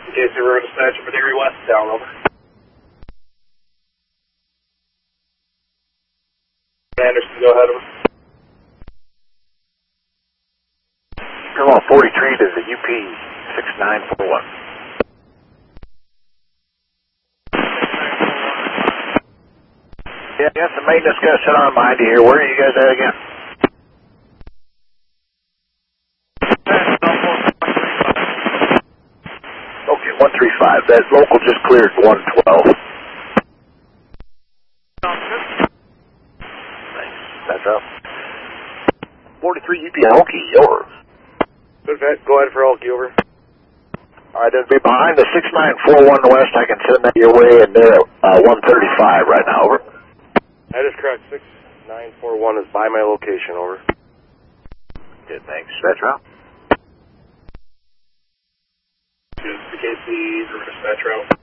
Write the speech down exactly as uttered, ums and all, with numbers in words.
K C Road dispatcher for Dairy West, down over. Anderson, go ahead over. Come on, forty-three to the U P six nine four one. Yeah, got some maintenance guys set on behind you here. Where are you guys at again? Okay, one three five. That local just cleared one twelve. Thanks. That's up. forty-three U P Elkie, yours. Good vet, go ahead for Elkie, over. All right, that'll be behind the six nine four one west. I can send that your way, and they're uh, one thirty-five right now, over. That is correct. six nine four one is by my location, over. Good, thanks. That's right. Good, the K C, dispatch route.